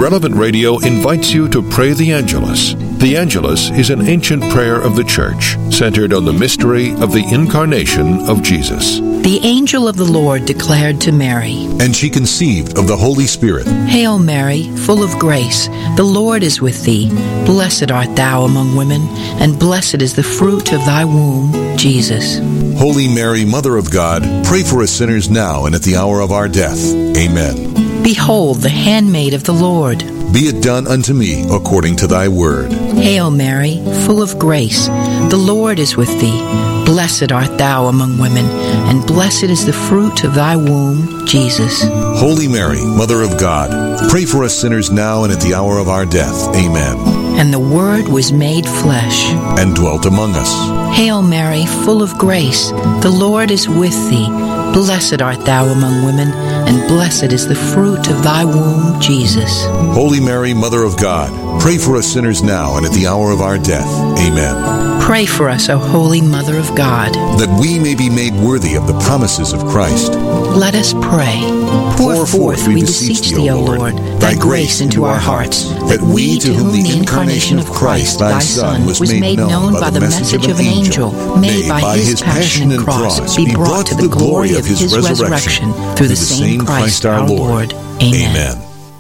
Relevant Radio invites you to pray the Angelus. The Angelus is an ancient prayer of the Church, centered on the mystery of the incarnation of Jesus. The angel of the Lord declared to Mary, and she conceived of the Holy Spirit. Hail Mary, full of grace, the Lord is with thee. Blessed art thou among women, and blessed is the fruit of thy womb, Jesus. Holy Mary, Mother of God, pray for us sinners now and at the hour of our death. Amen. Behold, the handmaid of the Lord. Be it done unto me according to thy word. Hail Mary, full of grace, the Lord is with thee. Blessed art thou among women, and blessed is the fruit of thy womb, Jesus. Holy Mary, Mother of God, pray for us sinners now and at the hour of our death. Amen. And the Word was made flesh, and dwelt among us. Hail Mary, full of grace, the Lord is with thee. Blessed art thou among women, and blessed is the fruit of thy womb, Jesus. Holy Mary, Mother of God, pray for us sinners now and at the hour of our death. Amen. Pray for us, O Holy Mother of God, that we may be made worthy of the promises of Christ. Let us pray. Pour forth, we beseech thee, O Lord, thy grace into our hearts, that we, to whom the incarnation of Christ, thy Son, was made known by the message of an angel, may by his passion and cross be brought to the glory of his resurrection, through the same Christ our Lord. Amen.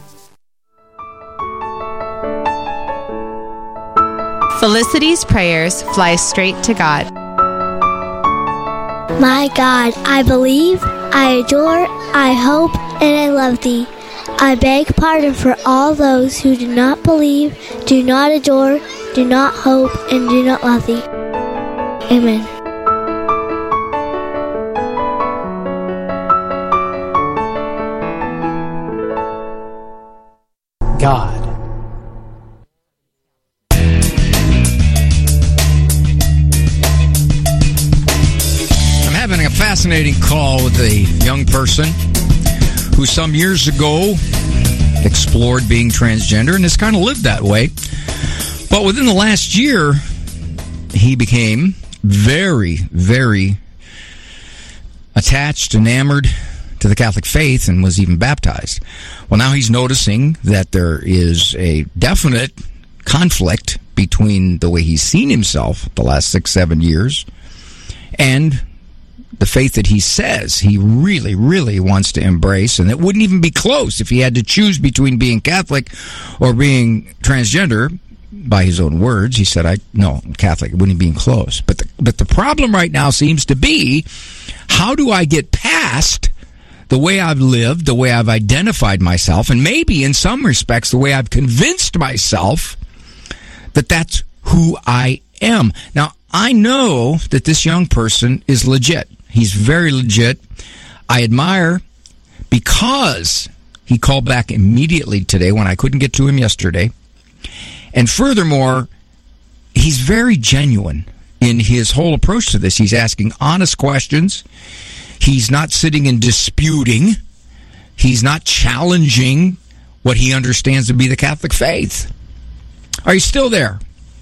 Felicity's prayers fly straight to God. My God, I believe, I adore, I hope, and I love thee. I beg pardon for all those who do not believe, do not adore, do not hope, and do not love thee. Amen. God. I'm having a fascinating call with a young person who some years ago explored being transgender and has kind of lived that way. But within the last year, he became very, very attached, enamored to the Catholic faith, and was even baptized. Well, now he's noticing that there is a definite conflict between the way he's seen himself the last 6-7 years and the faith that he says he really, really wants to embrace, and it wouldn't even be close if he had to choose between being Catholic or being transgender. By his own words, he said, "No, I'm Catholic. It wouldn't be close." But the problem right now seems to be, how do I get past the way I've lived, the way I've identified myself, and maybe in some respects the way I've convinced myself that that's who I am? Now, I know that this young person is legit. He's very legit. I admire, because he called back immediately today when I couldn't get to him yesterday. And furthermore, he's very genuine in his whole approach to this. He's asking honest questions. He's not sitting and disputing. He's not challenging what he understands to be the Catholic faith. Are you still there?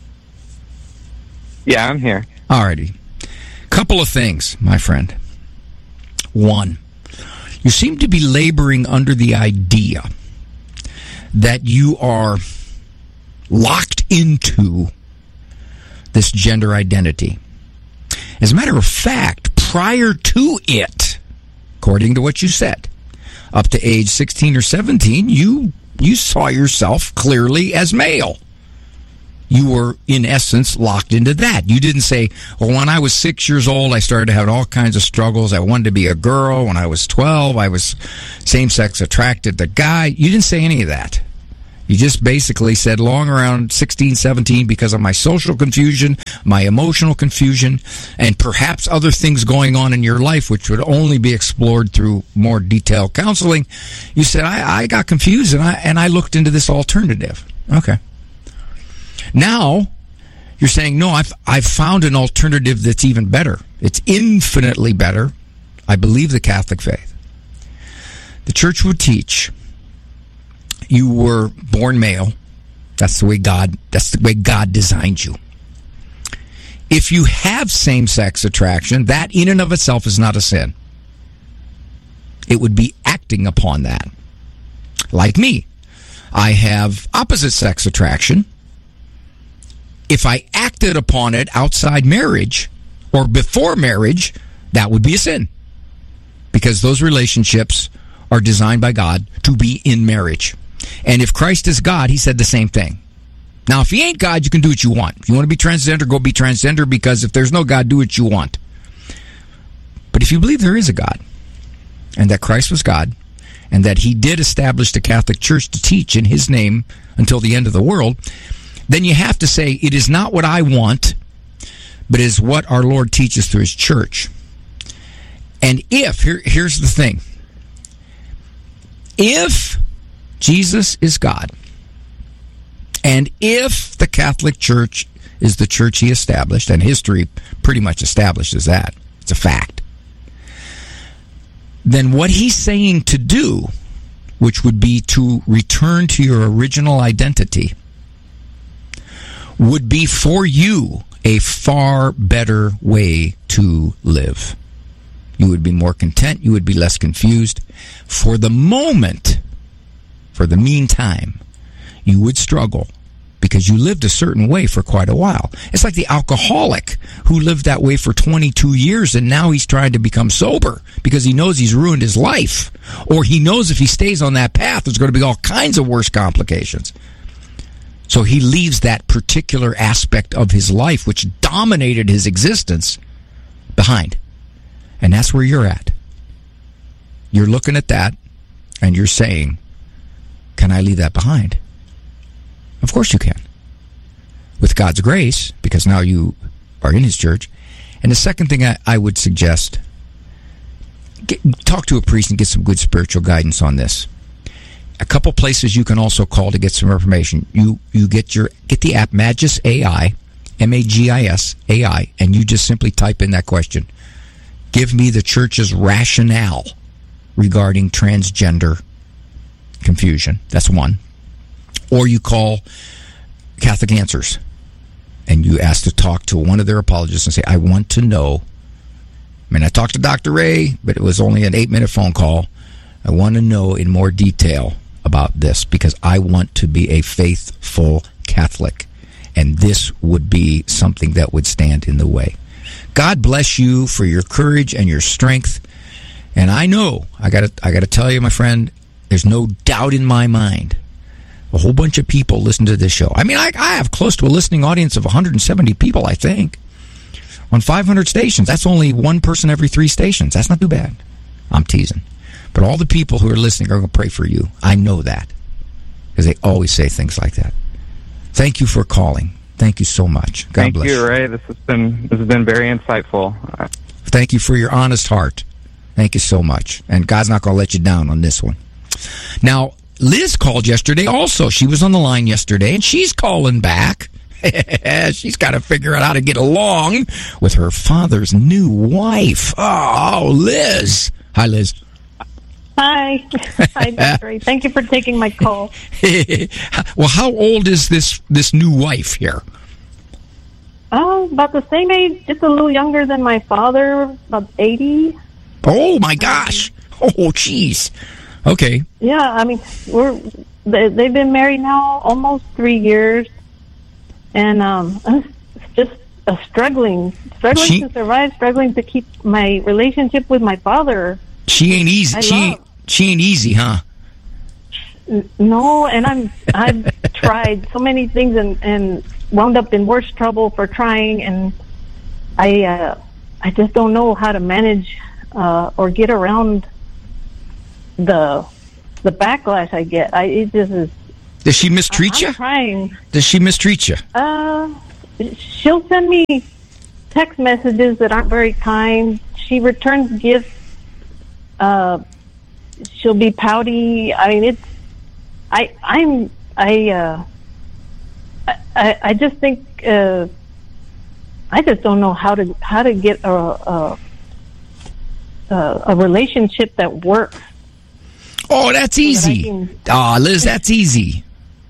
Yeah, I'm here. Alrighty. Couple of things, my friend. One, you seem to be laboring under the idea that you are locked into this gender identity. As a matter of fact, prior to it, according to what you said, up to age 16 or 17, you saw yourself clearly as male. You were, in essence, locked into that. You didn't say, well, when I was 6 years old, I started to have all kinds of struggles. I wanted to be a girl. When I was 12, I was same-sex attracted to guy. You didn't say any of that. You just basically said long around 16, 17, because of my social confusion, my emotional confusion, and perhaps other things going on in your life which would only be explored through more detailed counseling. You said, I got confused and I looked into this alternative. Okay. Now, you're saying, no, I've found an alternative that's even better. It's infinitely better. I believe the Catholic faith. The Church would teach you were born male. That's the way God designed you. If you have same-sex attraction, that in and of itself is not a sin. It would be acting upon that. Like me. I have opposite sex attraction. If I acted upon it outside marriage or before marriage, that would be a sin. Because those relationships are designed by God to be in marriage. And if Christ is God, he said the same thing. Now, if he ain't God, you can do what you want. If you want to be transgender, go be transgender, because if there's no God, do what you want. But if you believe there is a God, and that Christ was God, and that he did establish the Catholic Church to teach in his name until the end of the world, then you have to say, it is not what I want, but it is what our Lord teaches through his church. And here's the thing. If Jesus is God, and if the Catholic Church is the church he established, and history pretty much establishes that, it's a fact, then what he's saying to do, which would be to return to your original identity, would be for you a far better way to live. You would be more content. You would be less confused. For the moment, for the meantime, you would struggle because you lived a certain way for quite a while. It's like the alcoholic who lived that way for 22 years and now he's trying to become sober because he knows he's ruined his life. Or he knows if he stays on that path, there's going to be all kinds of worse complications. So he leaves that particular aspect of his life, which dominated his existence, behind. And that's where you're at. You're looking at that and you're saying, can I leave that behind? Of course you can. With God's grace, because now you are in his church. And the second thing I would suggest, talk to a priest and get some good spiritual guidance on this. A couple places you can also call to get some information. You get the app Magis AI, Magis AI, and you just simply type in that question. Give me the church's rationale regarding transgender confusion. That's one. Or you call Catholic Answers and you ask to talk to one of their apologists and say, I want to know. I mean, I talked to Dr. Ray, but it was only an 8-minute phone call. I want to know in more detail about this because I want to be a faithful Catholic. And this would be something that would stand in the way. God bless you for your courage and your strength. And I know, I got to tell you, my friend, there's no doubt in my mind a whole bunch of people listen to this show. I mean, I have close to a listening audience of 170 people, I think, on 500 stations. That's only one person every 3 stations. That's not too bad. I'm teasing. But all the people who are listening are going to pray for you. I know that because they always say things like that. Thank you for calling. Thank you so much. God bless you. Thank you, Ray. This has been very insightful. Thank you for your honest heart. Thank you so much. And God's not going to let you down on this one. Now, Liz called yesterday also. She was on the line yesterday, and she's calling back. She's got to figure out how to get along with her father's new wife. Oh, Liz. Hi, Liz. Hi. Hi, Dr. Ray. Thank you for taking my call. Well, how old is this new wife here? Oh, about the same age, just a little younger than my father, about 80. Oh, my gosh. Oh, jeez. Okay. Yeah, I mean, they've been married now almost 3 years, and it's just struggling to survive, struggling to keep my relationship with my father. She ain't easy. She ain't easy, huh? No, and I've tried so many things and wound up in worse trouble for trying, and I just don't know how to manage or get around the backlash I get. It just is. Does she mistreat you? I'm trying. Does she mistreat you? She'll send me text messages that aren't very kind. She returns gifts. She'll be pouty. I mean, I just think I just don't know how to get a relationship that works. Oh, that's easy. Liz, that's easy.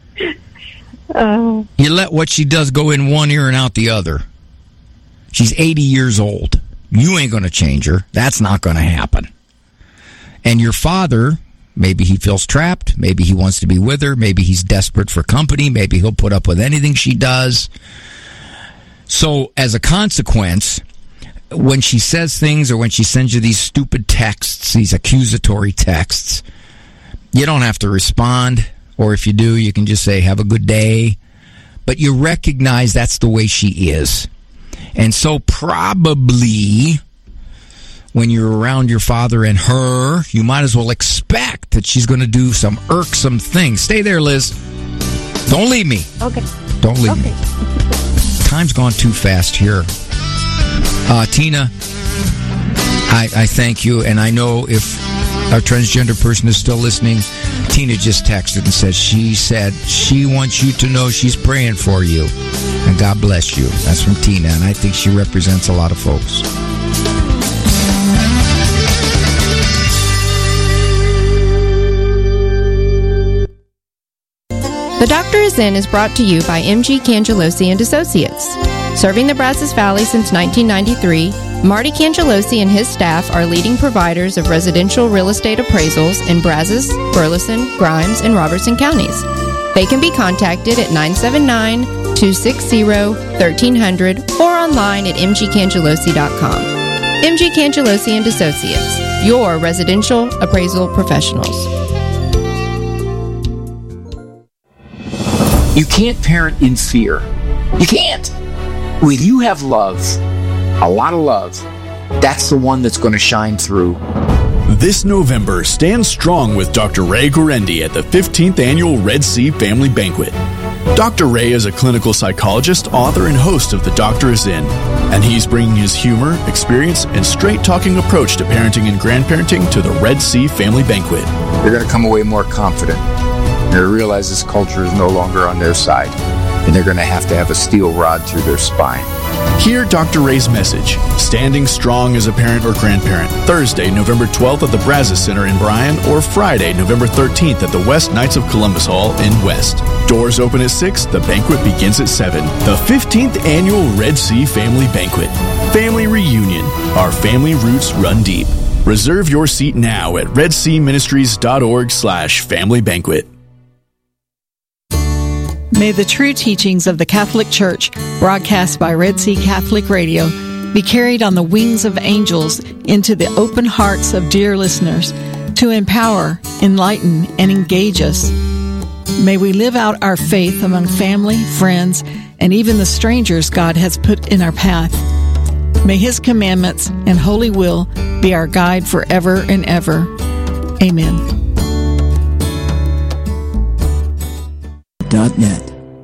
You let what she does go in one ear and out the other. She's 80 years old. You ain't going to change her. That's not going to happen. And your father, Maybe he feels trapped. Maybe he wants to be with her. Maybe he's desperate for company. Maybe he'll put up with anything she does. So as a consequence, when she says things or when she sends you these stupid texts, these accusatory texts, you don't have to respond. Or if you do, you can just say, have a good day. But you recognize that's the way she is. And so probably when you're around your father and her, you might as well expect that she's going to do some irksome things. Stay there, Liz. Don't leave me. Okay. Don't leave me. Time's gone too fast here. Tina, I thank you. And I know if our transgender person is still listening, Tina just texted and said she wants you to know she's praying for you. And God bless you. That's from Tina, and I think she represents a lot of folks. The Doctor Is In is brought to you by M.G. Cangelosi and Associates. Serving the Brazos Valley since 1993, Marty Cangelosi and his staff are leading providers of residential real estate appraisals in Brazos, Burleson, Grimes, and Robertson counties. They can be contacted at 979-260-1300 or online at mgcangelosi.com. M.G. Cangelosi and Associates, your residential appraisal professionals. You can't parent in fear. You can't. When you have love, a lot of love, that's the one that's going to shine through. This November, stand strong with Dr. Ray Guarendi at the 15th Annual Red Sea Family Banquet. Dr. Ray is a clinical psychologist, author, and host of The Doctor Is In, and he's bringing his humor, experience, and straight-talking approach to parenting and grandparenting to the Red Sea Family Banquet. They're going to come away more confident. They're going to realize this culture is no longer on their side, and they're going to have a steel rod through their spine. Hear Dr. Ray's message, Standing Strong as a Parent or Grandparent, Thursday, November 12th at the Brazos Center in Bryan, or Friday, November 13th at the West Knights of Columbus Hall in West. Doors open at 6, the banquet begins at 7. The 15th Annual Red Sea Family Banquet. Family Reunion. Our family roots run deep. Reserve your seat now at redseaministries.org/family banquet. May the true teachings of the Catholic Church, broadcast by Red Sea Catholic Radio, be carried on the wings of angels into the open hearts of dear listeners to empower, enlighten, and engage us. May we live out our faith among family, friends, and even the strangers God has put in our path. May His commandments and holy will be our guide forever and ever. Amen. .net.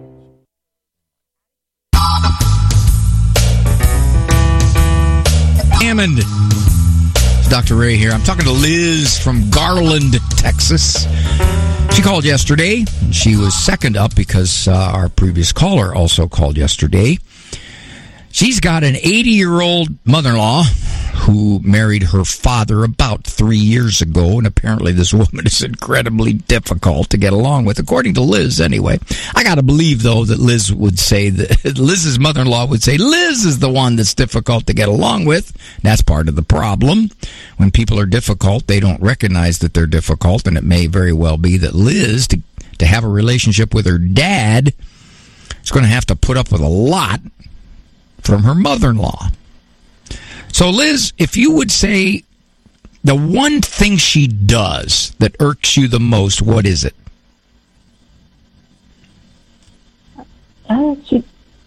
Hammond. Dr. Ray here. I'm talking to Liz from Garland, Texas. She called yesterday. She was second up because our previous caller also called yesterday. She's got an 80-year-old mother-in-law who married her father about 3 years ago, and apparently this woman is incredibly difficult to get along with, according to Liz anyway. I got to believe, though, that Liz would say that Liz's mother-in-law would say Liz is the one that's difficult to get along with. That's part of the problem. When people are difficult, they don't recognize that they're difficult, and it may very well be that Liz, to have a relationship with her dad, is going to have to put up with a lot from her mother-in-law. So, Liz, if you would say the one thing she does that irks you the most, what is it? She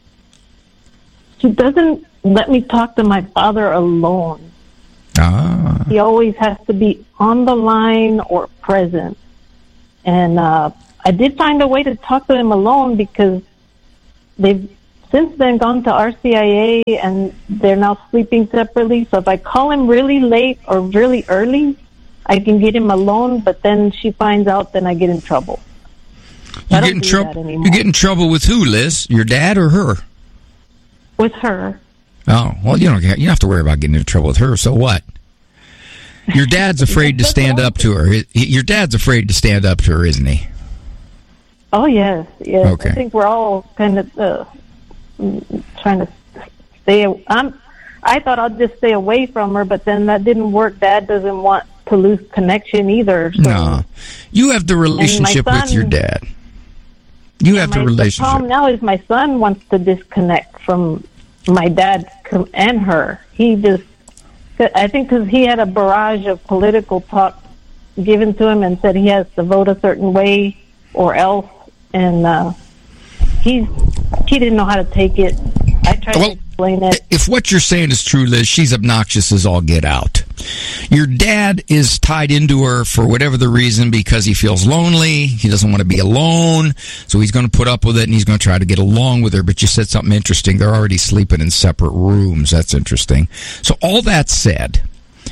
doesn't let me talk to my father alone. He always has to be on the line or present. And I did find a way to talk to him alone because they've since then gone to RCIA and they're now sleeping separately. So if I call him really late or really early, I can get him alone, but then she finds out, then I get in trouble. You get in trouble with who, Liz? Your dad or her? With her. Oh, well, you don't have to worry about getting into trouble with her, so what? Your dad's afraid to stand up to her. Your dad's afraid to stand up to her, isn't he? Oh, yes. Okay. I think we're all kind of trying to stay. I thought I'd just stay away from her, but then that didn't work. Dad doesn't want to lose connection either. So. No. You have the relationship with your dad. You have the relationship. The problem now is my son wants to disconnect from my dad and her. He just, I think because he had a barrage of political talk given to him and said he has to vote a certain way or else. And he didn't know how to take it. I tried to explain it. If what you're saying is true, Liz, she's obnoxious as all get out. Your dad is tied into her for whatever the reason because he feels lonely. He doesn't want to be alone. So he's going to put up with it and he's going to try to get along with her. But you said something interesting. They're already sleeping in separate rooms. That's interesting. So all that said,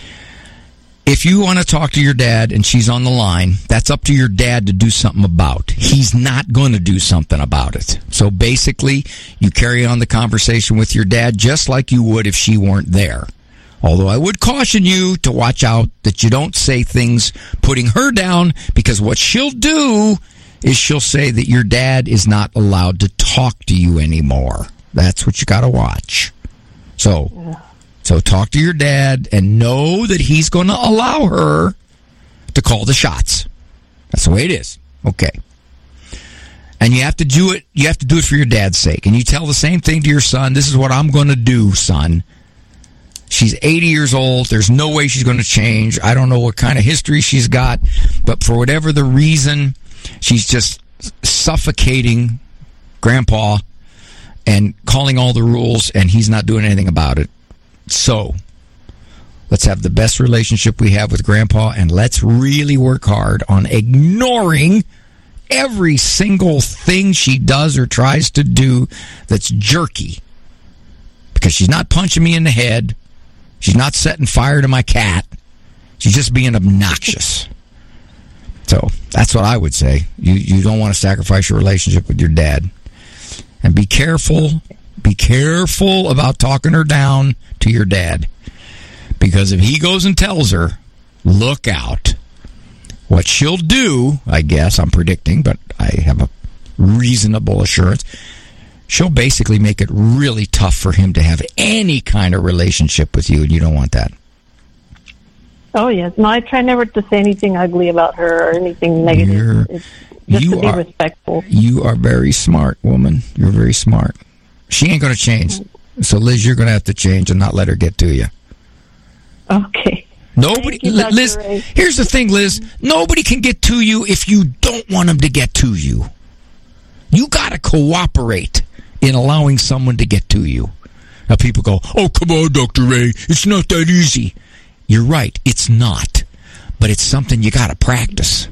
if you want to talk to your dad and she's on the line, that's up to your dad to do something about. He's not going to do something about it. So basically, you carry on the conversation with your dad just like you would if she weren't there. Although I would caution you to watch out that you don't say things putting her down, because what she'll do is she'll say that your dad is not allowed to talk to you anymore. That's what you got to watch. So talk to your dad and know that he's going to allow her to call the shots. That's the way it is. Okay. And you have to do it. You have to do it for your dad's sake. And you tell the same thing to your son. This is what I'm going to do, son. She's 80 years old. There's no way she's going to change. I don't know what kind of history she's got, but for whatever the reason, she's just suffocating Grandpa and calling all the rules, and he's not doing anything about it. So let's have the best relationship we have with Grandpa, and let's really work hard on ignoring every single thing she does or tries to do that's jerky. Because she's not punching me in the head. She's not setting fire to my cat. She's just being obnoxious. So that's what I would say. You don't want to sacrifice your relationship with your dad. And be careful. Be careful about talking her down to your dad. Because if he goes and tells her, look out. What she'll do, I guess, I'm predicting, but I have a reasonable assurance, she'll basically make it really tough for him to have any kind of relationship with you, and you don't want that. Oh, yes. No, I try never to say anything ugly about her or anything negative. It's just to be respectful. You are very smart, woman. You're very smart. She ain't going to change. So, Liz, you're going to have to change and not let her get to you. Okay. Nobody, Liz, here's the thing, Liz. Nobody can get to you if you don't want them to get to you. You got to cooperate in allowing someone to get to you. Now people go, oh, come on, Dr. Ray, it's not that easy. You're right, it's not. But it's something you got to practice.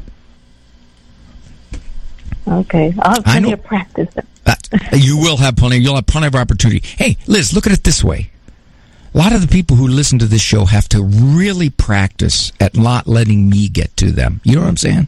Okay, I'll have plenty of practice. You will have plenty. You'll have plenty of opportunity. Hey, Liz, look at it this way. A lot of the people who listen to this show have to really practice at not letting me get to them. You know what I'm saying?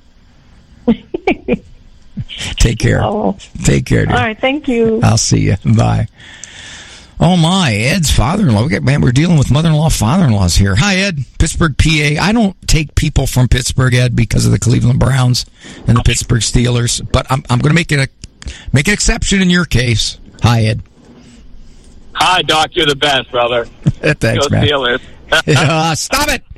Take care. Oh. Take care, dear. All right, thank you. I'll see you. Bye. Oh, my. Ed's father-in-law. Man, we're dealing with mother-in-law, father-in-laws here. Hi, Ed. Pittsburgh, PA. I don't take people from Pittsburgh, Ed, because of the Cleveland Browns and the Pittsburgh Steelers. But I'm going to make an exception in your case. Hi, Ed. Hi, Doc. You're the best, brother. Thanks, Go man. Steelers. Stop it.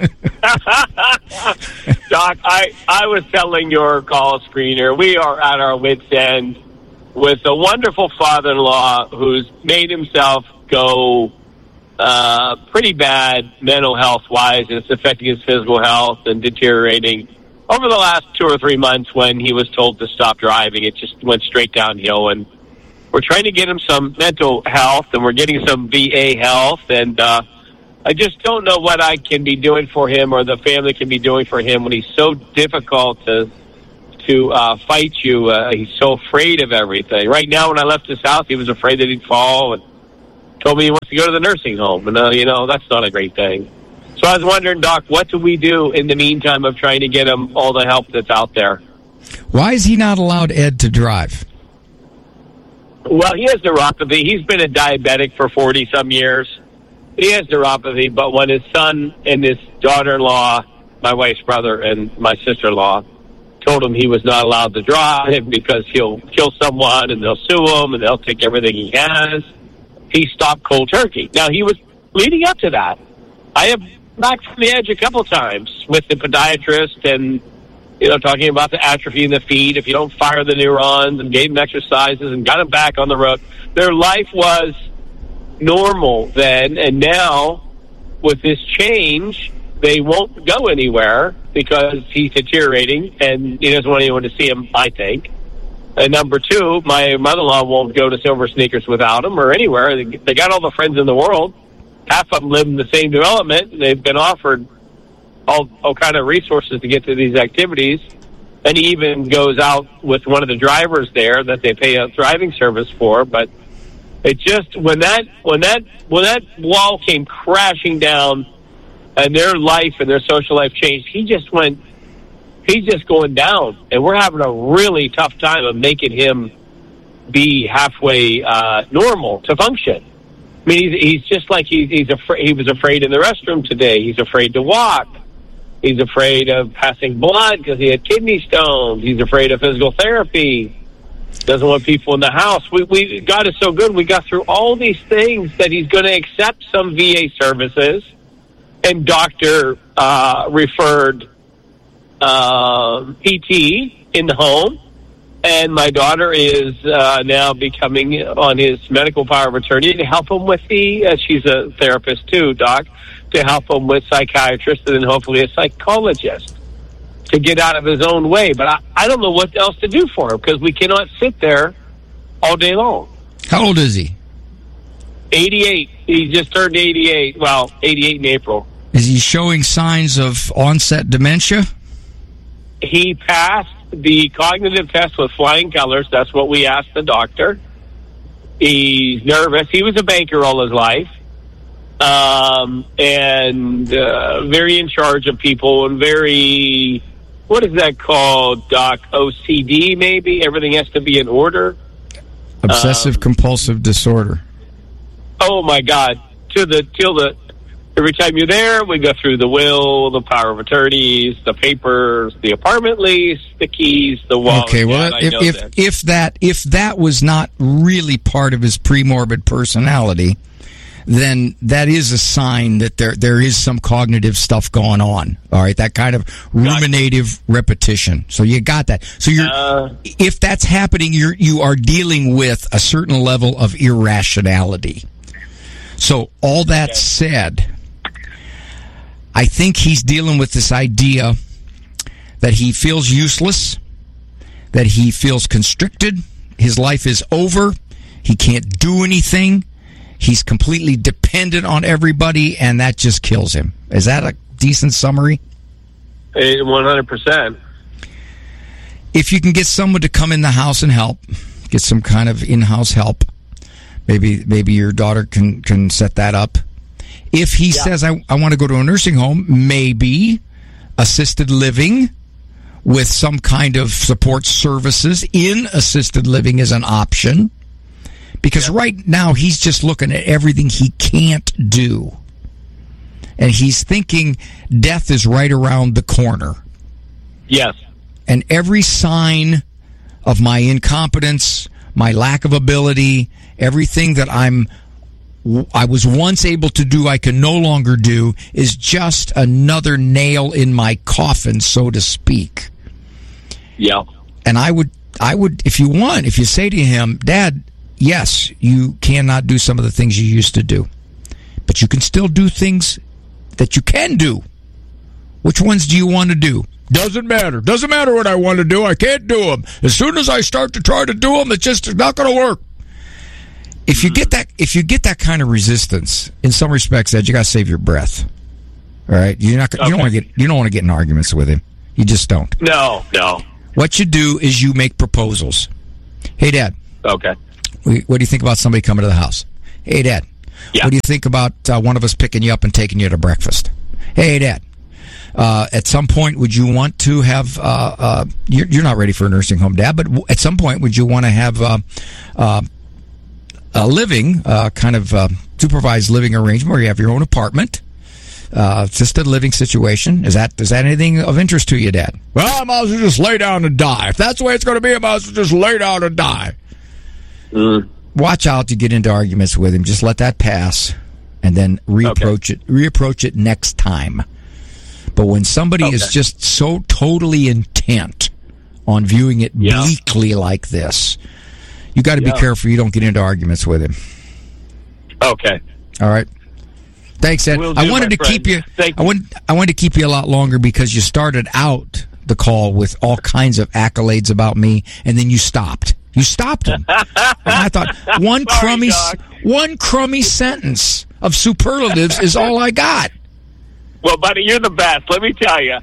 Doc, I was telling your call screener, we are at our wits' end with a wonderful father-in-law who's made himself go pretty bad mental health-wise, and it's affecting his physical health and deteriorating. Over the last 2 or 3 months when he was told to stop driving, it just went straight downhill, and we're trying to get him some mental health, and we're getting some VA health, and I just don't know what I can be doing for him or the family can be doing for him when he's so difficult to fight you. He's so afraid of everything. Right now, when I left his house, he was afraid that he'd fall and told me he wants to go to the nursing home. And, that's not a great thing. So I was wondering, Doc, what do we do in the meantime of trying to get him all the help that's out there? Why is he not allowed, Ed, to drive? Well, he has neuropathy. He's been a diabetic for 40-some years. He has neuropathy, but when his son and his daughter-in-law, my wife's brother and my sister-in-law, told him he was not allowed to drive because he'll kill someone and they'll sue him and they'll take everything he has, he stopped cold turkey. Now, he was leading up to that. I have back from the edge a couple times with the podiatrist and, talking about the atrophy in the feet, if you don't fire the neurons, and gave them exercises and got them back on the road. Their life was normal then, and now with this change, they won't go anywhere because he's deteriorating and he doesn't want anyone to see him, I think. And number two, my mother-in-law won't go to Silver Sneakers without him or anywhere. They got all the friends in the world. Half of them live in the same development, and they've been offered all kind of resources to get to these activities. And he even goes out with one of the drivers there that they pay a driving service for. But it just, when that wall came crashing down and their life and their social life changed, he's just going down. And we're having a really tough time of making him be halfway normal to function. I mean, he's just like he's afraid. He was afraid in the restroom today. He's afraid to walk. He's afraid of passing blood because he had kidney stones. He's afraid of physical therapy. Doesn't want people in the house. God is so good. We got through all these things that he's going to accept some VA services and doctor referred PT in the home. And my daughter is now becoming on his medical power of attorney to help him with she's a therapist too, Doc, to help him with psychiatrist and then hopefully a psychologist to get out of his own way. But I don't know what else to do for him because we cannot sit there all day long. How old is he? 88. He just turned 88. Well, 88 in April. Is he showing signs of onset dementia? He passed the cognitive test with flying colors. That's what we asked the doctor. He's nervous. He was a banker all his life. And very in charge of people and very, what is that called, Doc? OCD, maybe? Everything has to be in order. Obsessive compulsive disorder. Oh, my God. Every time you're there, we go through the will, the power of attorneys, the papers, the apartment lease, the keys, the wallet. Okay, well, if that was not really part of his premorbid personality, then that is a sign that there is some cognitive stuff going on. All right, that kind of ruminative repetition. So you got that. So if that's happening, you are dealing with a certain level of irrationality. So all that said, I think he's dealing with this idea that he feels useless, that he feels constricted, his life is over, he can't do anything, he's completely dependent on everybody, and that just kills him. Is that a decent summary? 100%. If you can get someone to come in the house and help, get some kind of in-house help, maybe your daughter can set that up. If he says, I want to go to a nursing home, maybe assisted living with some kind of support services in assisted living is an option. Because right now he's just looking at everything he can't do. And he's thinking death is right around the corner. Yes. And every sign of my incompetence, my lack of ability, everything that I was once able to do, I can no longer do, is just another nail in my coffin, so to speak. Yeah. And I would, if you say to him, Dad, yes, you cannot do some of the things you used to do, but you can still do things that you can do. Which ones do you want to do? Doesn't matter. Doesn't matter what I want to do. I can't do them. As soon as I start to try to do them, it's just not going to work. If you get that kind of resistance, in some respects, Ed, you got to save your breath. All right, you don't want to get in arguments with him. You just don't. No. What you do is you make proposals. Hey, Dad. Okay. What do you think about somebody coming to the house? Hey, Dad. Yeah. What do you think about one of us picking you up and taking you to breakfast? Hey, Dad. At some point, would you want to have? You're not ready for a nursing home, Dad. But at some point, would you want to have a living, kind of supervised living arrangement where you have your own apartment, just a living situation? Is that anything of interest to you, Dad? Well, I might as well just lay down and die. If that's the way it's going to be, I might as well just lay down and die. Watch out to get into arguments with him. Just let that pass and then reapproach it next time. But when somebody is just so totally intent on viewing it bleakly like this, you got to be careful you don't get into arguments with him. Okay. All right. Thanks, Ed. I wanted to keep you. I wanted to keep you a lot longer because you started out the call with all kinds of accolades about me, and then you stopped. You stopped him. And I thought one crummy sentence of superlatives is all I got. Well, buddy, you're the best. Let me tell you.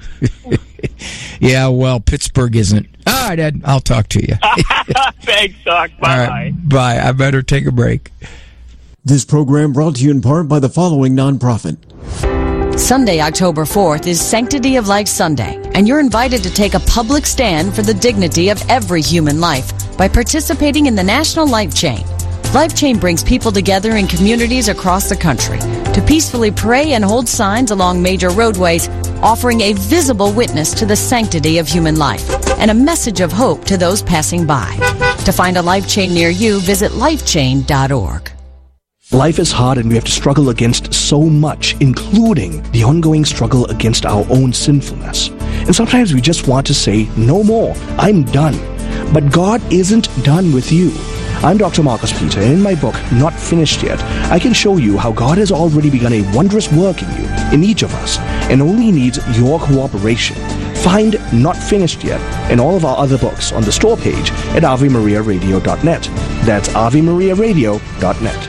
Yeah, well, Pittsburgh isn't. All right, Ed. I'll talk to you. Thanks, Doc. Bye. All right, bye. I better take a break. This program brought to you in part by the following nonprofit. Sunday, October 4th is Sanctity of Life Sunday, and you're invited to take a public stand for the dignity of every human life by participating in the National Life Chain. Life Chain brings people together in communities across the country to peacefully pray and hold signs along major roadways, offering a visible witness to the sanctity of human life and a message of hope to those passing by. To find a Life Chain near you, visit lifechain.org. Life is hard and we have to struggle against so much, including the ongoing struggle against our own sinfulness. And sometimes we just want to say, no more, I'm done. But God isn't done with you. I'm Dr. Marcus Peter, and in my book, Not Finished Yet, I can show you how God has already begun a wondrous work in you, in each of us, and only needs your cooperation. Find Not Finished Yet and all of our other books on the store page at AveMariaRadio.net. That's AveMariaRadio.net.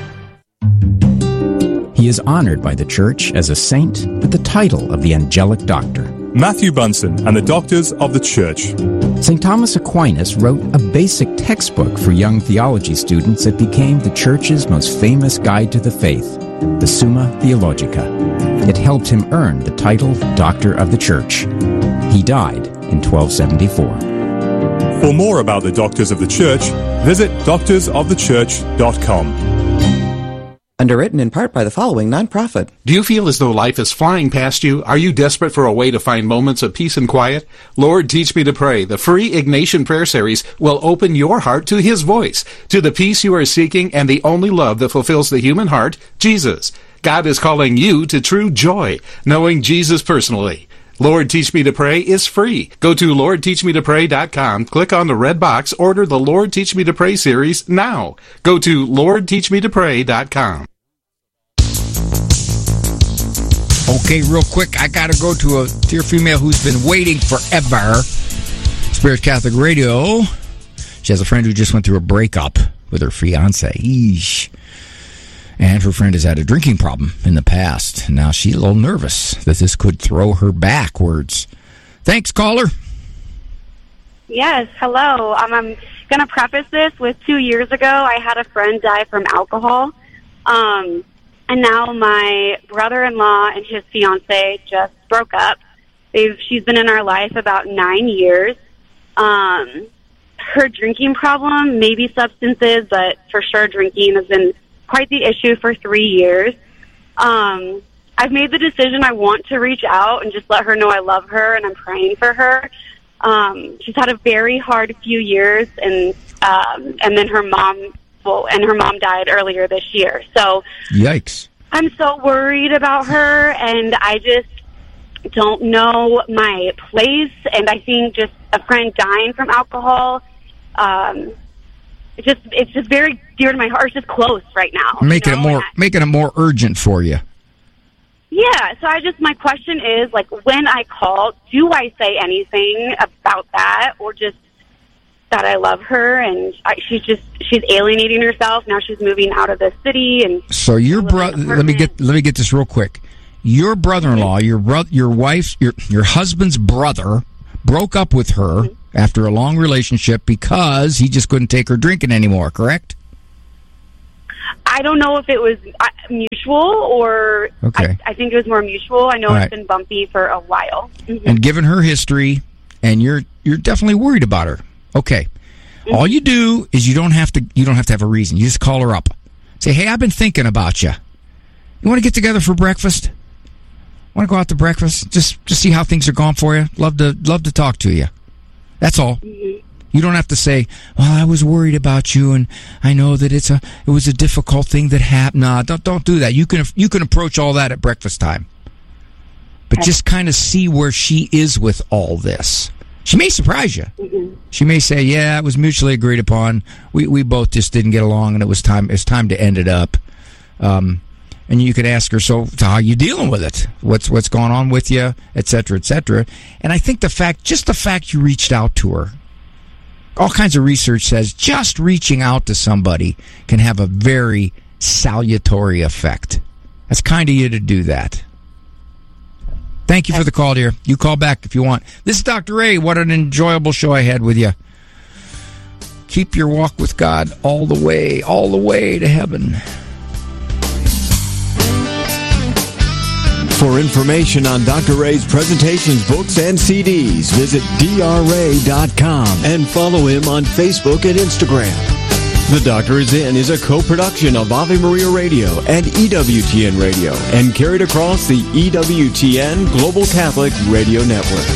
He is honored by the Church as a saint with the title of the Angelic Doctor. Matthew Bunson and the Doctors of the Church. St. Thomas Aquinas wrote a basic textbook for young theology students that became the Church's most famous guide to the faith, the Summa Theologica. It helped him earn the title Doctor of the Church. He died in 1274. For more about the Doctors of the Church, visit doctorsofthechurch.com. Underwritten in part by the following nonprofit. Do you feel as though life is flying past you? Are you desperate for a way to find moments of peace and quiet? Lord, Teach Me to Pray, the free Ignatian prayer series, will open your heart to His voice, to the peace you are seeking and the only love that fulfills the human heart, Jesus. God is calling you to true joy, knowing Jesus personally. Lord, Teach Me to Pray is free. Go to LordTeachMeToPray.com, click on the red box, order the Lord Teach Me to Pray series now. Go to LordTeachMeToPray.com. Okay, real quick, I got to go to a dear female who's been waiting forever. Spirit Catholic Radio. She has a friend who just went through a breakup with her fiance. Eesh. And her friend has had a drinking problem in the past. Now she's a little nervous that this could throw her backwards. Thanks, caller. Yes, hello. I'm going to preface this with 2 years ago, I had a friend die from alcohol. And now my brother-in-law and his fiance just broke up. She's been in our life about 9 years. Her drinking problem, maybe substances, but for sure drinking has been quite the issue for 3 years. I've made the decision I want to reach out and just let her know I love her and I'm praying for her. She's had a very hard few years, and then her mom died earlier this year. So, yikes! I'm so worried about her, and I just don't know my place. And I think just a friend dying from alcohol, it's just very dear to my heart. It's just close right now. Making it more urgent for you. Yeah, so my question is, like, when I call, do I say anything about that, or just that I love her and she's alienating herself. Now she's moving out of the city, and so your brother. Let me get this real quick. Your brother-in-law, your wife's, your husband's brother, broke up with her after a long relationship because he just couldn't take her drinking anymore. Correct? I don't know if it was mutual or okay. I think it was more mutual. I know All it's right. been bumpy for a while. Mm-hmm. And given her history, and you're definitely worried about her. Okay. Mm-hmm. All you do is you don't have to have a reason. You just call her up. Say, "Hey, I've been thinking about you. You want to get together for breakfast? Want to go out to breakfast? Just see how things are going for you. Love to talk to you." That's all. Mm-hmm. You don't have to say, well, I was worried about you, and I know that it was a difficult thing that happened. No, don't do that. You can approach all that at breakfast time. But just kind of see where she is with all this. She may surprise you. Mm-hmm. She may say, yeah, it was mutually agreed upon. We both just didn't get along, and it's time to end it up. And you could ask her, so how are you dealing with it? What's going on with you, et cetera, et cetera. And I think the fact you reached out to her, all kinds of research says just reaching out to somebody can have a very salutary effect. That's kind of you to do that. Thank you for the call, dear. You call back if you want. This is Dr. Ray. What an enjoyable show I had with you. Keep your walk with God all the way to heaven. For information on Dr. Ray's presentations, books, and CDs, visit drray.com and follow him on Facebook and Instagram. The Doctor is In is a co-production of Ave Maria Radio and EWTN Radio and carried across the EWTN Global Catholic Radio Network.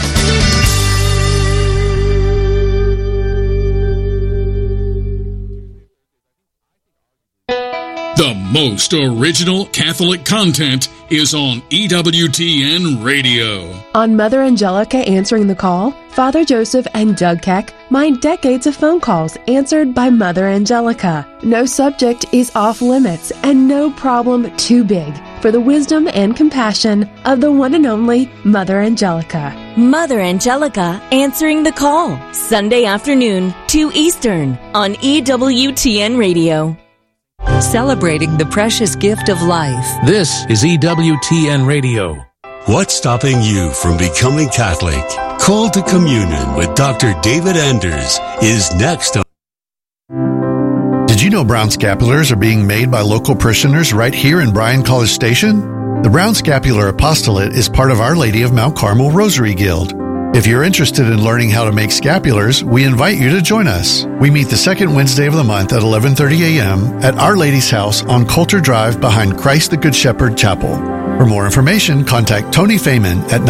The most original Catholic content is on EWTN Radio. On Mother Angelica Answering the Call, Father Joseph and Doug Keck mine decades of phone calls answered by Mother Angelica. No subject is off limits and no problem too big for the wisdom and compassion of the one and only Mother Angelica. Mother Angelica Answering the Call, Sunday afternoon, 2 Eastern, on EWTN Radio. Celebrating the precious gift of life. This is EWTN Radio. What's stopping you from becoming Catholic? Call to Communion with Dr. David Anders is next on. Did you know brown scapulars are being made by local parishioners right here in Bryan College Station? The Brown Scapular Apostolate is part of Our Lady of Mount Carmel Rosary Guild. If you're interested in learning how to make scapulars, we invite you to join us. We meet the second Wednesday of the month at 11:30 a.m. at Our Lady's House on Coulter Drive behind Christ the Good Shepherd Chapel. For more information, contact Tony Feynman at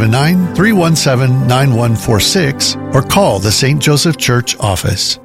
979-317-9146 or call the St. Joseph Church office.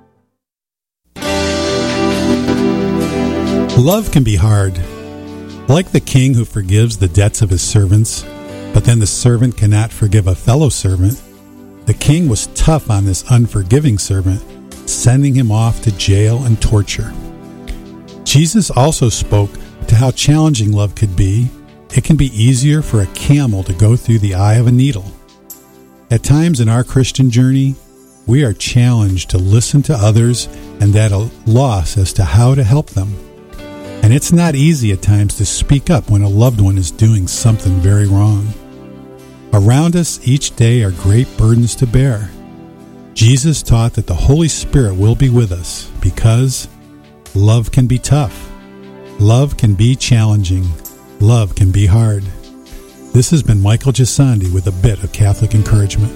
Love can be hard. Like the king who forgives the debts of his servants, but then the servant cannot forgive a fellow servant, the king was tough on this unforgiving servant, sending him off to jail and torture. Jesus also spoke to how challenging love could be. It can be easier for a camel to go through the eye of a needle. At times in our Christian journey, we are challenged to listen to others and at a loss as to how to help them. And it's not easy at times to speak up when a loved one is doing something very wrong. Around us each day are great burdens to bear. Jesus taught that the Holy Spirit will be with us because love can be tough. Love can be challenging. Love can be hard. This has been Michael Gisandi with a bit of Catholic encouragement.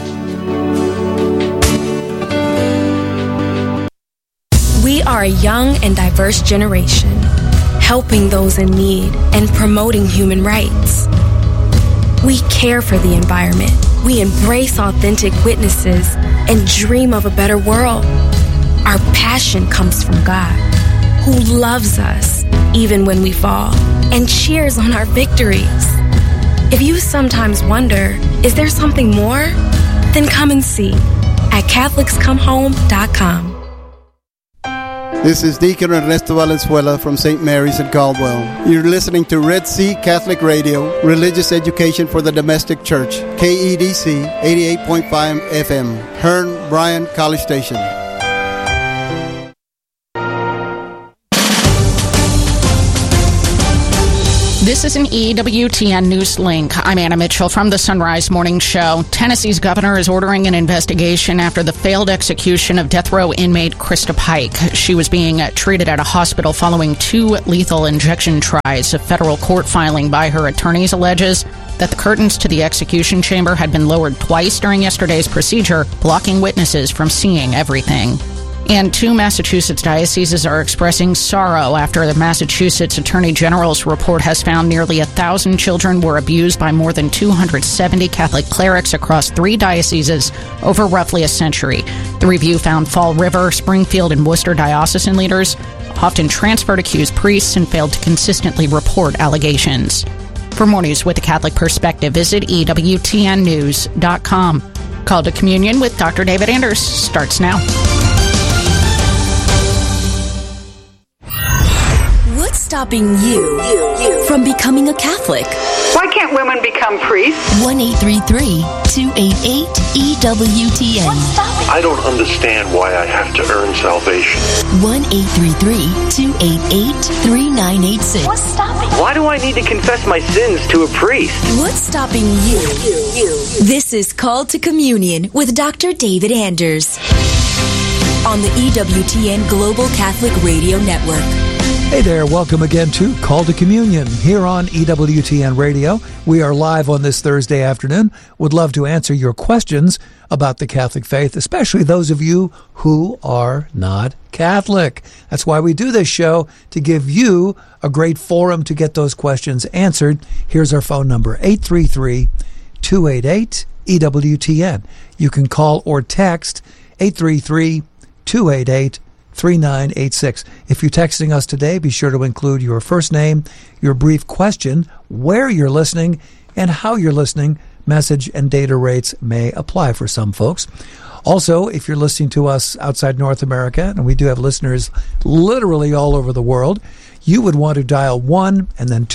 We are a young and diverse generation, helping those in need and promoting human rights. We care for the environment. We embrace authentic witnesses and dream of a better world. Our passion comes from God, who loves us even when we fall and cheers on our victories. If you sometimes wonder, is there something more? Then come and see at CatholicsComeHome.com. This is Deacon Ernesto Valenzuela from St. Mary's in Caldwell. You're listening to Red Sea Catholic Radio, religious education for the domestic church, KEDC 88.5 FM, Hearn, Bryan, College Station. This is an EWTN News Link. I'm Anna Mitchell from the Sunrise Morning Show. Tennessee's governor is ordering an investigation after the failed execution of death row inmate Krista Pike. She was being treated at a hospital following 2 lethal injection tries. A federal court filing by her attorneys alleges that the curtains to the execution chamber had been lowered twice during yesterday's procedure, blocking witnesses from seeing everything. And 2 Massachusetts dioceses are expressing sorrow after the Massachusetts Attorney General's report has found nearly 1,000 children were abused by more than 270 Catholic clerics across 3 dioceses over roughly a century. The review found Fall River, Springfield, and Worcester diocesan leaders often transferred accused priests and failed to consistently report allegations. For more news with a Catholic perspective, visit EWTNnews.com. Call to Communion with Dr. David Anders starts now. What's stopping you from becoming a Catholic? Why can't women become priests? 1-833-288-EWTN. I don't understand why I have to earn salvation. 1-833-288-3986. What's stopping? Why do I need to confess my sins to a priest? What's stopping you? This is Call to Communion with Dr. David Anders on the EWTN Global Catholic Radio Network. Hey there, welcome again to Call to Communion here on EWTN Radio. We are live on this Thursday afternoon. Would love to answer your questions about the Catholic faith, especially those of you who are not Catholic. That's why we do this show, to give you a great forum to get those questions answered. Here's our phone number, 833-288-EWTN. You can call or text 833-288-3986. If you're texting us today, be sure to include your first name, your brief question, where you're listening, and how you're listening. Message and data rates may apply for some folks. Also, if you're listening to us outside North America, and we do have listeners literally all over the world, you would want to dial 1 and then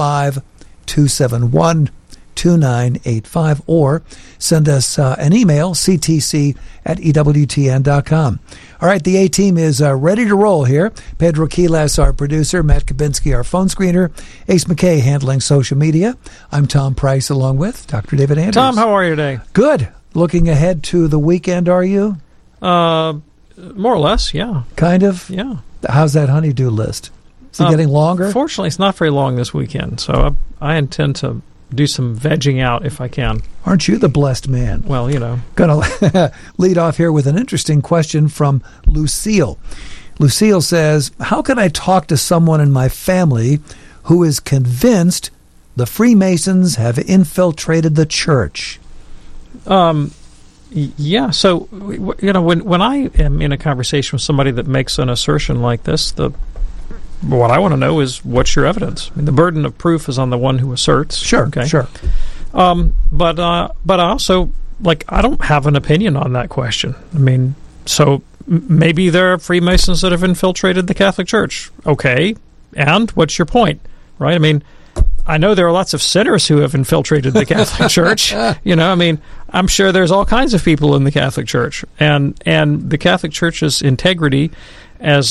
205-271-2985, or send us an email, ctc@ewtn.com. All right, the A-team is ready to roll here. Pedro Quiles, our producer, Matt Kabinski, our phone screener, Ace McKay handling social media. I'm Tom Price, along with Dr. David Anders. Tom, how are you today? Good. Looking ahead to the weekend, are you? More or less, yeah. Kind of? Yeah. How's that honeydew list? Is it getting longer? Fortunately, it's not very long this weekend, so I intend to do some vegging out if I can. Aren't you the blessed man? Well, you know. Going to lead off here with an interesting question from Lucille. Lucille says, how can I talk to someone in my family who is convinced the Freemasons have infiltrated the church? Yeah, so, you know, when I am in a conversation with somebody that makes an assertion like this, what I want to know is, what's your evidence? I mean, the burden of proof is on the one who asserts. Sure, okay? Sure. But I also, I don't have an opinion on that question. I mean, so maybe there are Freemasons that have infiltrated the Catholic Church. Okay, and what's your point, right? I mean, I know there are lots of sinners who have infiltrated the Catholic Church. You know, I mean, I'm sure there's all kinds of people in the Catholic Church, and the Catholic Church's integrity as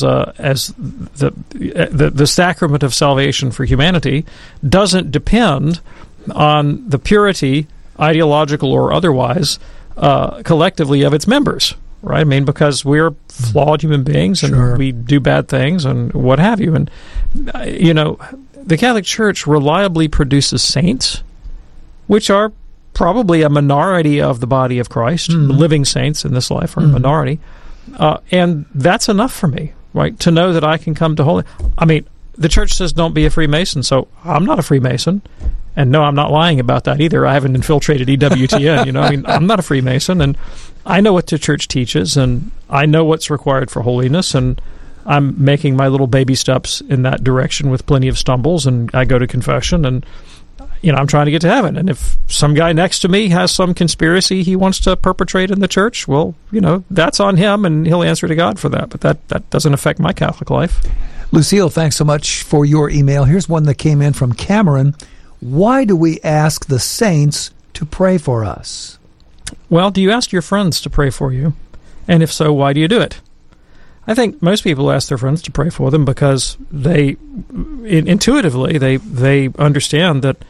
the sacrament of salvation for humanity doesn't depend on the purity, ideological or otherwise, collectively of its members, right? I mean, because we're flawed human beings and Sure. we do bad things and what have you. And, you know, the Catholic Church reliably produces saints, which are probably a minority of the body of Christ. Living saints in this life are a minority. And that's enough for me, right, to know that I can come to holy. I mean, the church says don't be a Freemason, so I'm not a Freemason. And no, I'm not lying about that either. I haven't infiltrated EWTN. You know, I mean, I'm not a Freemason, and I know what the church teaches, and I know what's required for holiness, and I'm making my little baby steps in that direction with plenty of stumbles, and I go to confession, and, you know, I'm trying to get to heaven. And if some guy next to me has some conspiracy he wants to perpetrate in the church, well, you know, that's on him, and he'll answer to God for that. But that doesn't affect my Catholic life. Lucille, thanks so much for your email. Here's one that came in from Cameron. Why do we ask the saints to pray for us? Well, do you ask your friends to pray for you? And if so, why do you do it? I think most people ask their friends to pray for them because they intuitively they understand that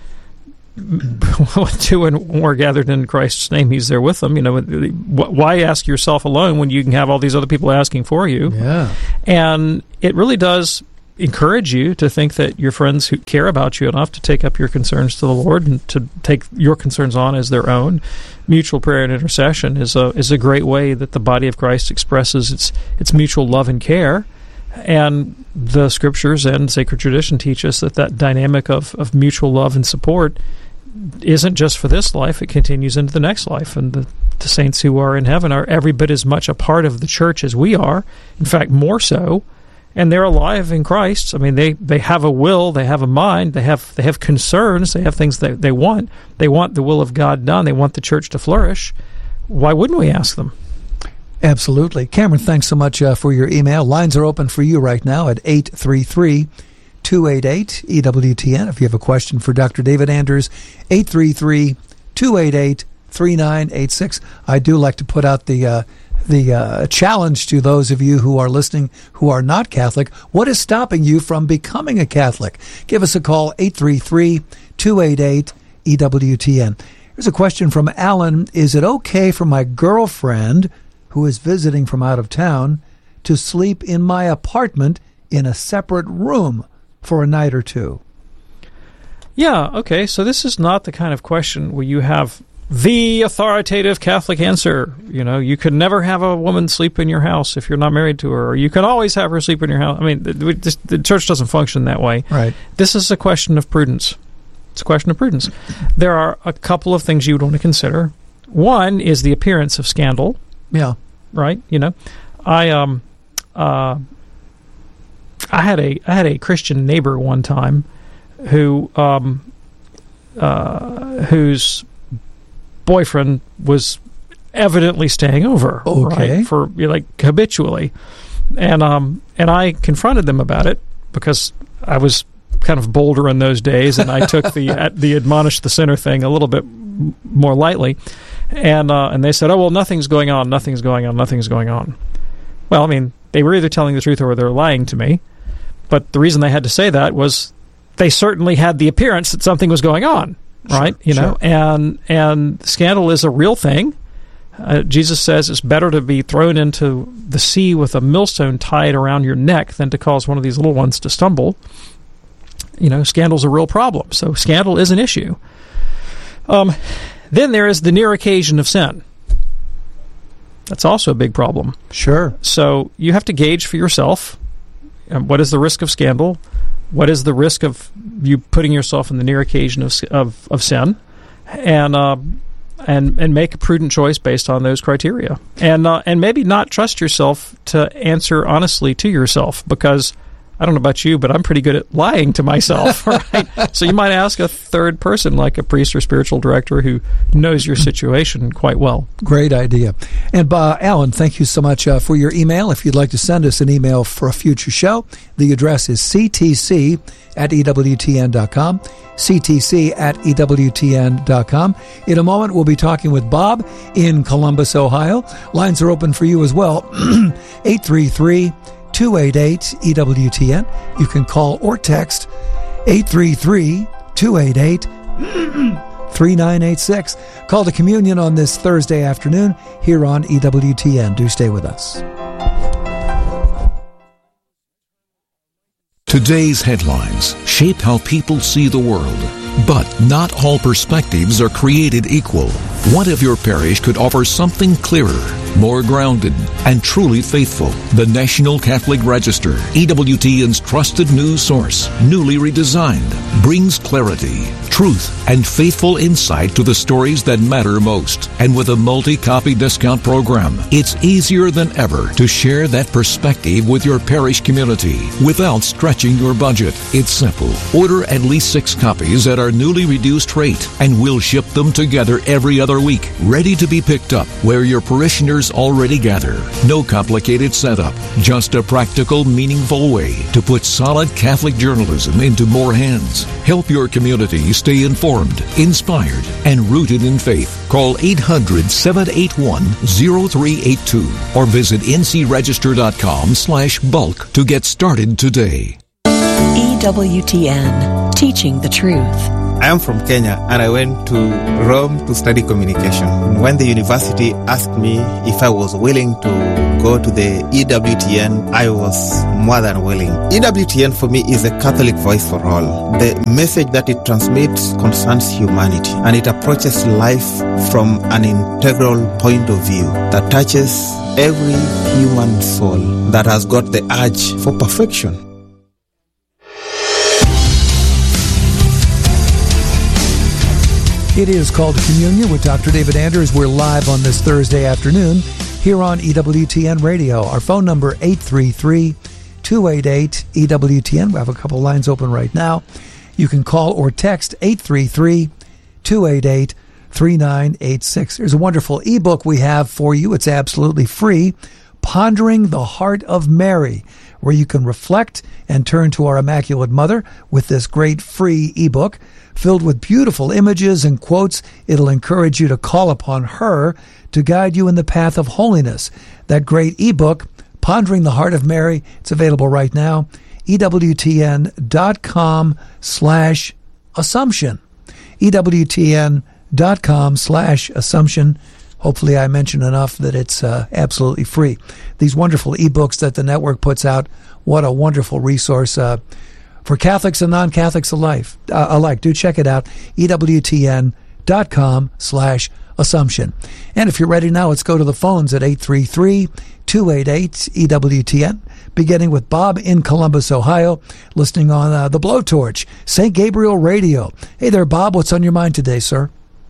two and more gathered in Christ's name, He's there with them. You know, why ask yourself alone when you can have all these other people asking for you? Yeah. And it really does encourage you to think that your friends who care about you enough to take up your concerns to the Lord and to take your concerns on as their own. Mutual prayer and intercession is a great way that the body of Christ expresses its mutual love and care. And the Scriptures and sacred tradition teach us that dynamic of mutual love and support isn't just for this life, it continues into the next life. And the saints who are in heaven are every bit as much a part of the church as we are, in fact, more so. And they're alive in Christ. I mean, they have a will, they have a mind, they have concerns, they have things that they want. They want the will of God done. They want the church to flourish. Why wouldn't we ask them? Absolutely. Cameron, thanks so much for your email. Lines are open for you right now at 833-288-EWTN. If you have a question for Dr. David Anders, 833-288-3986. I do like to put out the challenge to those of you who are listening who are not Catholic. What is stopping you from becoming a Catholic? Give us a call, 833-288-EWTN. Here's a question from Alan. Is it okay for my girlfriend who is visiting from out of town to sleep in my apartment in a separate room for a night or two? Yeah, okay. So this is not the kind of question where you have the authoritative Catholic answer. You know, you could never have a woman sleep in your house if you're not married to her, or you can always have her sleep in your house. I mean, the church doesn't function that way. Right. This is a question of prudence. It's a question of prudence. There are a couple of things you would want to consider. One is the appearance of scandal. Yeah. Right. You know, I had a Christian neighbor one time who whose boyfriend was evidently staying over. Okay. Right, for habitually, and I confronted them about it because I was kind of bolder in those days, and I took the admonish the sinner thing a little bit more lightly. And they said, "Oh, well, nothing's going on. Well, I mean, they were either telling the truth or they were lying to me. But the reason they had to say that was they certainly had the appearance that something was going on, right? Sure, you know, and scandal is a real thing. Jesus says it's better to be thrown into the sea with a millstone tied around your neck than to cause one of these little ones to stumble. You know, scandal's a real problem. So scandal is an issue. Then there is the near occasion of sin. That's also a big problem. Sure. So you have to gauge for yourself what is the risk of scandal, what is the risk of you putting yourself in the near occasion of sin, and make a prudent choice based on those criteria, and maybe not trust yourself to answer honestly to yourself, because I don't know about you, but I'm pretty good at lying to myself, right? So you might ask a third person, like a priest or spiritual director who knows your situation quite well. Great idea. And Alan, thank you so much for your email. If you'd like to send us an email for a future show, the address is ctc@ewtn.com, ctc@ewtn.com. In a moment, we'll be talking with Bob in Columbus, Ohio. Lines are open for you as well, 833-288-EWTN. You can call or text 833-288-3986. Call to communion on this Thursday afternoon here on EWTN. Do stay with us. Today's headlines shape how people see the world. But not all perspectives are created equal. What if your parish could offer something clearer, more grounded, and truly faithful? The National Catholic Register, EWTN's trusted news source, newly redesigned, brings clarity, truth, and faithful insight to the stories that matter most. And with a multi-copy discount program, it's easier than ever to share that perspective with your parish community without stretching your budget. It's simple. Order at least 6 copies at our newly reduced rate, and we'll ship them together every other week, ready to be picked up where your parishioners already gather. No complicated setup, just a practical, meaningful way to put solid Catholic journalism into more hands. Help your community stay informed, inspired, and rooted in faith. Call 800-781-0382 or visit ncregister.com/bulk to get started today. EWTN, teaching the truth. I am from Kenya and I went to Rome to study communication. When the university asked me if I was willing to go to the EWTN, I was more than willing. EWTN for me is a Catholic voice for all. The message that it transmits concerns humanity, and it approaches life from an integral point of view that touches every human soul that has got the urge for perfection. It is called Communion with Dr. David Anders. We're live on this Thursday afternoon here on EWTN Radio. Our phone number, 833-288-EWTN. We have a couple lines open right now. You can call or text 833-288-3986. There's a wonderful ebook we have for you. It's absolutely free, Pondering the Heart of Mary, where you can reflect and turn to our Immaculate Mother with this great free ebook filled with beautiful images and quotes. It'll encourage you to call upon her to guide you in the path of holiness. That great ebook, Pondering the Heart of Mary, it's available right now, EWTN.com/Assumption. EWTN.com/Assumption. Hopefully I mentioned enough that it's absolutely free. These wonderful ebooks that the network puts out, what a wonderful resource for Catholics and non-Catholics alike. Do check it out, EWTN.com/Assumption. And if you're ready now, let's go to the phones at 833-288-EWTN, beginning with Bob in Columbus, Ohio, listening on the Blowtorch, St. Gabriel Radio. Hey there, Bob. What's on your mind today, sir?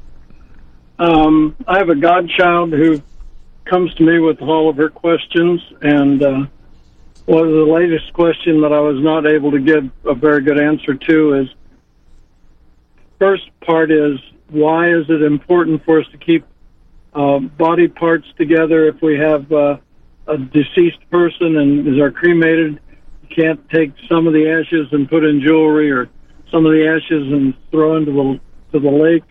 I have a godchild who comes to me with all of her questions, and well, the latest question that I was not able to give a very good answer to is, first part is, why is it important for us to keep body parts together if we have a deceased person and are cremated? You can't take some of the ashes and put in jewelry, or some of the ashes and throw into the lake.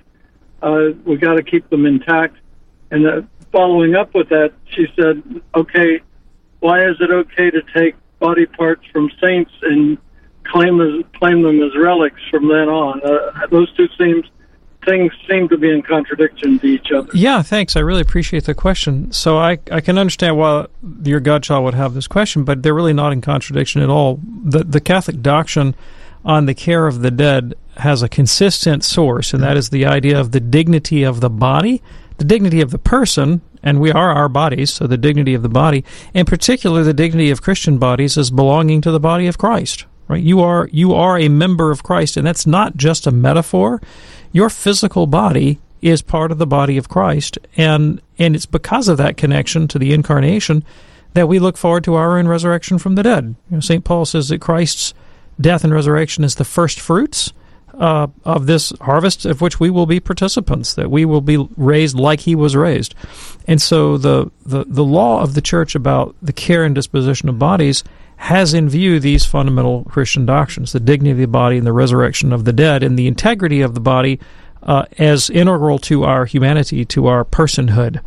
We got to keep them intact. And following up with that, she said, okay, why is it okay to take body parts from saints and claim them as relics from then on? Those two things seem to be in contradiction to each other. Yeah, thanks. I really appreciate the question. So I can understand why your godchild would have this question, but they're really not in contradiction at all. The Catholic doctrine on the care of the dead has a consistent source, and that is the idea of the dignity of the body, the dignity of the person, and we are our bodies, so the dignity of the body, in particular the dignity of Christian bodies as belonging to the body of Christ. Right? You are a member of Christ, and that's not just a metaphor. Your physical body is part of the body of Christ, and it's because of that connection to the incarnation that we look forward to our own resurrection from the dead. St. Paul says that Christ's death and resurrection is the first fruits of this harvest of which we will be participants, that we will be raised like he was raised. And so the law of the Church about the care and disposition of bodies has in view these fundamental Christian doctrines, the dignity of the body and the resurrection of the dead, and the integrity of the body as integral to our humanity, to our personhood.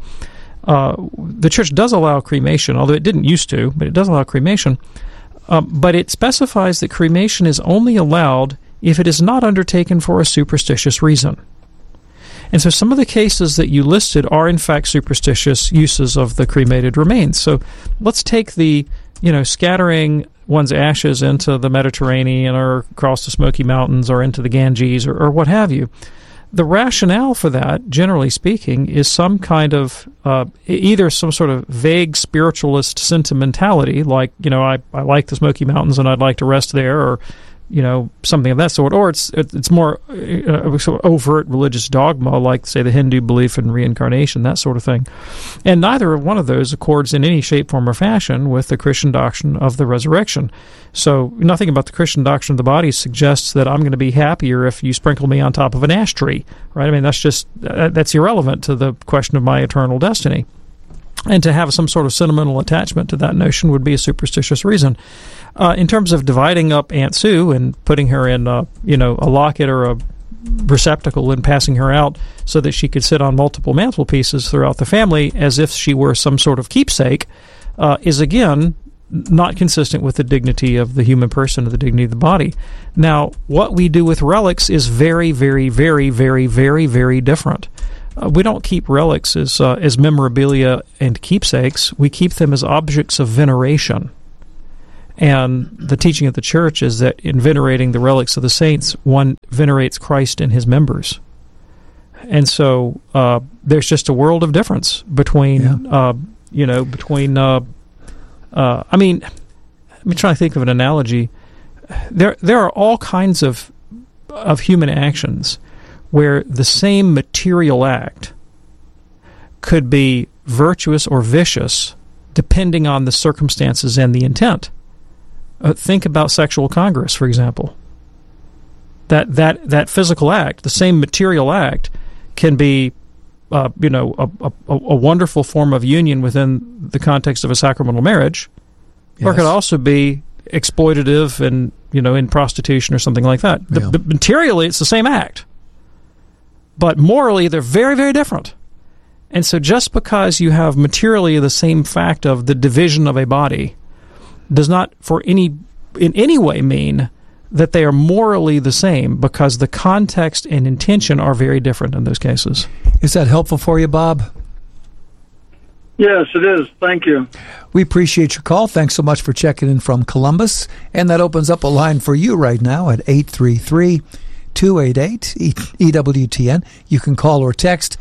The Church does allow cremation, although it didn't used to, but it does allow cremation. But it specifies that cremation is only allowed if it is not undertaken for a superstitious reason. And so some of the cases that you listed are in fact superstitious uses of the cremated remains. So let's take the, scattering one's ashes into the Mediterranean or across the Smoky Mountains or into the Ganges or what have you. The rationale for that, generally speaking, is some kind of either some sort of vague spiritualist sentimentality, like, I like the Smoky Mountains and I'd like to rest there, or something of that sort, or it's more sort of overt religious dogma, like, say, the Hindu belief in reincarnation, that sort of thing. And neither one of those accords in any shape, form, or fashion with the Christian doctrine of the resurrection. So nothing about the Christian doctrine of the body suggests that I'm going to be happier if you sprinkle me on top of an ash tree, right? I mean, that's irrelevant to the question of my eternal destiny. And to have some sort of sentimental attachment to that notion would be a superstitious reason. In terms of dividing up Aunt Sue and putting her in, a locket or a receptacle and passing her out so that she could sit on multiple mantelpieces throughout the family as if she were some sort of keepsake, is again not consistent with the dignity of the human person or the dignity of the body. Now, what we do with relics is very, very, very, very, very, very different. we don't keep relics as memorabilia and keepsakes. We keep them as objects of veneration. And the teaching of the church is that in venerating the relics of the saints, one venerates Christ and his members. And so there's just a world of difference between, I mean, let me try to think of an analogy. There are all kinds of human actions where the same material act could be virtuous or vicious depending on the circumstances and the intent. Think about sexual congress, for example. That physical act, the same material act, can be a wonderful form of union within the context of a sacramental marriage, or it could also be exploitative and in prostitution or something like that. Materially, it's the same act, but morally, they're very, very different. And so, just because you have materially the same fact of the division of a body, does not in any way mean that they are morally the same, because the context and intention are very different in those cases. Is that helpful for you, Bob? Yes, it is. Thank you. We appreciate your call. Thanks so much for checking in from Columbus. And that opens up a line for you right now at 833-288-EWTN. You can call or text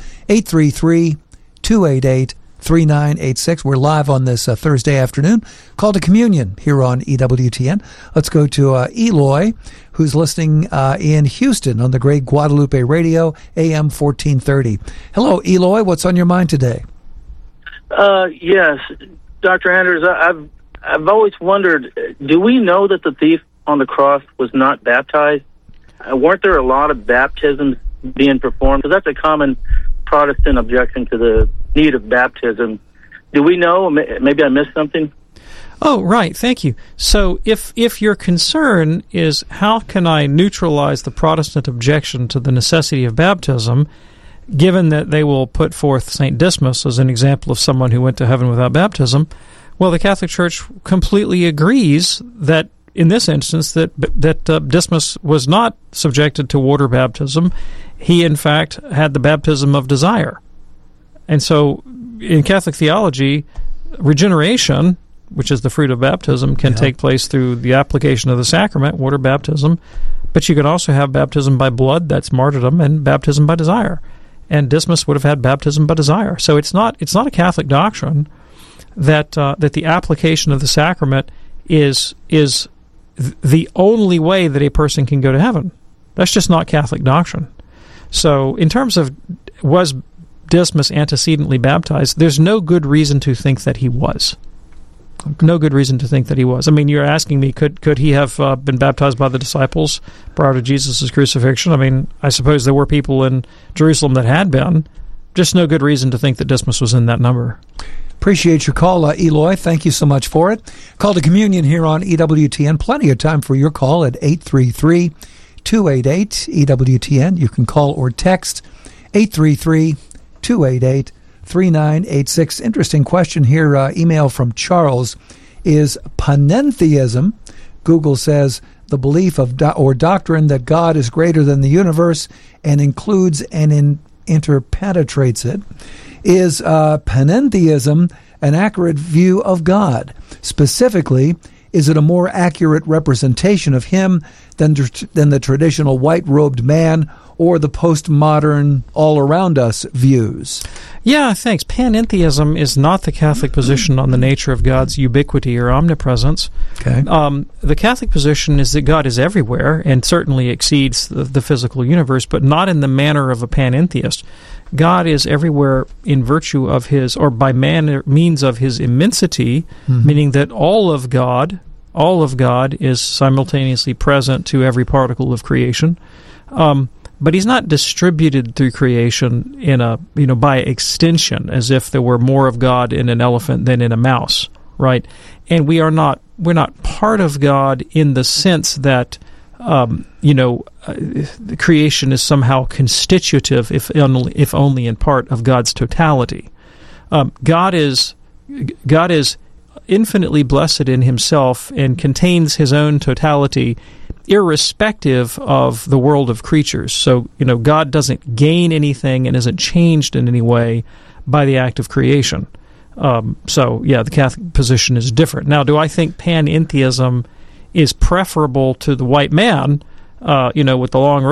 833-288-3986. We're live on this Thursday afternoon. Call to communion here on EWTN. Let's go to Eloy, who's listening in Houston on the great Guadalupe Radio, AM 1430. Hello, Eloy. What's on your mind today? Yes, Dr. Anders, I've always wondered, do we know that the thief on the cross was not baptized? Weren't there a lot of baptisms being performed? Because that's a common Protestant objection to the need of baptism. Do we know? Maybe I missed something. Oh, right. Thank you. So if your concern is how can I neutralize the Protestant objection to the necessity of baptism, given that they will put forth St. Dismas as an example of someone who went to heaven without baptism, well, the Catholic Church completely agrees that in this instance that Dismas was not subjected to water baptism. He, in fact, had the baptism of desire. And so in Catholic theology, regeneration, which is the fruit of baptism, can take place through the application of the sacrament, water baptism, but you can also have baptism by blood, that's martyrdom, and baptism by desire. And Dismas would have had baptism by desire. So it's not a Catholic doctrine that the application of the sacrament is the only way that a person can go to heaven. That's just not Catholic doctrine. So in terms of was Dismas antecedently baptized, there's no good reason to think that he was. No good reason to think that he was. I mean, you're asking me, could he have been baptized by the disciples prior to Jesus' crucifixion? I mean, I suppose there were people in Jerusalem that had been. Just no good reason to think that Dismas was in that number. Appreciate your call, Eloy. Thank you so much for it. Call to communion here on EWTN. Plenty of time for your call at 833-288-EWTN. You can call or text 833-288-3986. Interesting question here. Email from Charles. Is panentheism, Google says, the belief of or doctrine that God is greater than the universe and includes and interpenetrates it? Is panentheism an accurate view of God? Specifically, is it a more accurate representation of him than the traditional white-robed man or the postmodern all-around-us views? Yeah, thanks. Panentheism is not the Catholic position on the nature of God's ubiquity or omnipresence. Okay. The Catholic position is that God is everywhere and certainly exceeds the physical universe, but not in the manner of a panentheist. God is everywhere in virtue of his, or by means of his immensity, meaning that all of God is simultaneously present to every particle of creation. But he's not distributed through creation by extension, as if there were more of God in an elephant than in a mouse, right? And we're not part of God in the sense that the creation is somehow constitutive, if only in part, of God's totality. God is infinitely blessed in himself and contains his own totality irrespective of the world of creatures. So, God doesn't gain anything and isn't changed in any way by the act of creation. The Catholic position is different. Now, do I think panentheism is preferable to the white man, with the long robe?